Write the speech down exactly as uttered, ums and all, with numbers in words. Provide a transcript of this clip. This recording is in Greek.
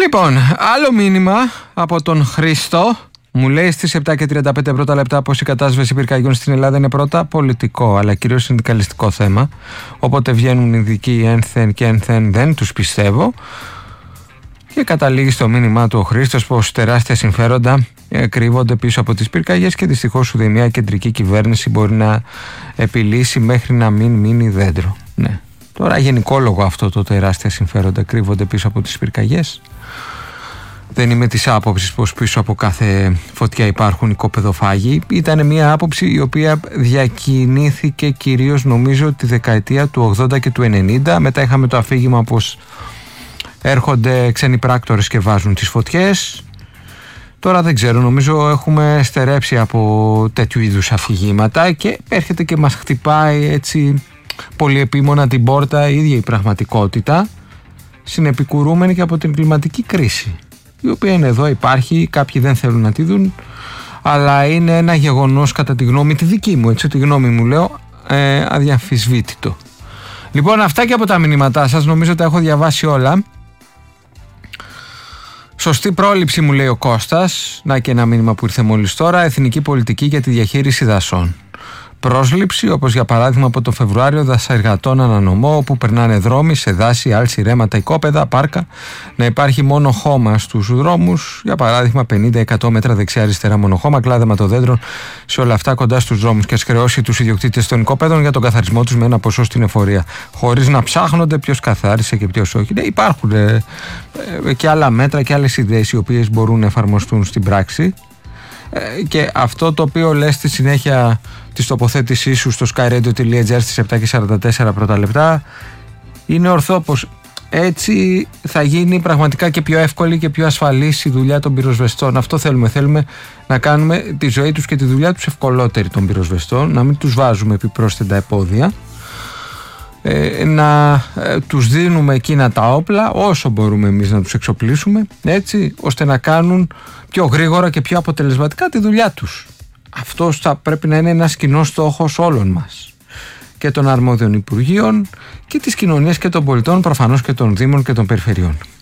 Λοιπόν, άλλο μήνυμα από τον Χρήστο. Μου λέει στις επτά και τριάντα πέντε πρώτα λεπτά πως η κατάσβεση πυρκαγιών στην Ελλάδα είναι πρώτα πολιτικό, αλλά κυρίως συνδικαλιστικό θέμα. Όποτε βγαίνουν ειδικοί ένθεν και ένθεν δεν τους πιστεύω. Και καταλήγει στο μήνυμά του ο Χρήστος πως τεράστια συμφέροντα κρύβονται πίσω από τις πυρκαγιές και δυστυχώς ούτε μια κεντρική κυβέρνηση μπορεί να επιλύσει μέχρι να μην μείνει δέντρο. Ναι. Τώρα γενικόλογο αυτό το τεράστια συμφέροντα κρύβονται πίσω από τις πυρκαγιές. Δεν είμαι της άποψης πως πίσω από κάθε φωτιά υπάρχουν οικοπεδοφάγοι. Ήταν μια άποψη η οποία διακινήθηκε κυρίως νομίζω τη δεκαετία του ογδόντα και του ενενήντα. Μετά είχαμε το αφήγημα πως έρχονται ξένοι πράκτορες και βάζουν τις φωτιές. Τώρα δεν ξέρω, νομίζω έχουμε στερέψει από τέτοιου είδους αφηγήματα και έρχεται και μας χτυπάει έτσι πολύ επίμονα την πόρτα η ίδια η πραγματικότητα, συνεπικουρούμενη και από την κλιματική κρίση, η οποία είναι εδώ, υπάρχει, κάποιοι δεν θέλουν να τη δουν, αλλά είναι ένα γεγονός κατά τη γνώμη, τη δική μου, έτσι, τη γνώμη μου λέω, ε, αδιαμφισβήτητο. Λοιπόν, αυτά και από τα μηνύματά σας, νομίζω τα έχω διαβάσει όλα. Σωστή πρόληψη μου λέει ο Κώστας, να και ένα μήνυμα που ήρθε μόλις τώρα, εθνική πολιτική για τη διαχείριση δασών. Πρόσληψη, όπως για παράδειγμα από το Φεβρουάριο, δασαεργατών ανανομό, όπου περνάνε δρόμοι σε δάση, άλση, ρέματα, οικόπεδα, πάρκα, να υπάρχει μόνο χώμα στους δρόμους, για παράδειγμα πενήντα με εκατό μέτρα δεξιά-αριστερά μόνο χώμα, κλάδεμα των δέντρων σε όλα αυτά κοντά στους δρόμους και ας χρεώσει τους ιδιοκτήτες των οικόπεδων για τον καθαρισμό τους με ένα ποσό στην εφορία, χωρίς να ψάχνονται ποιος καθάρισε και ποιος όχι. Ναι, υπάρχουν ε, ε, και άλλα μέτρα και άλλες ιδέες οι οποίες μπορούν να εφαρμοστούν στην πράξη. Και αυτό το οποίο λες στη συνέχεια της τοποθέτησής σου στο skyradio τελεία gr στις επτά και σαράντα τέσσερα πρώτα λεπτά είναι ορθό πως έτσι θα γίνει πραγματικά και πιο εύκολη και πιο ασφαλής η δουλειά των πυροσβεστών. Αυτό θέλουμε, θέλουμε να κάνουμε τη ζωή τους και τη δουλειά τους ευκολότερη των πυροσβεστών, να μην τους βάζουμε επιπρόσθετα επώδια, ε, να ε, τους δίνουμε εκείνα τα όπλα όσο μπορούμε εμείς να τους εξοπλίσουμε, έτσι ώστε να κάνουν πιο γρήγορα και πιο αποτελεσματικά τη δουλειά τους. Αυτός θα πρέπει να είναι ένας κοινός στόχος όλων μας, και των αρμόδιων υπουργείων και της κοινωνίας και των πολιτών, προφανώς και των δήμων και των περιφερειών.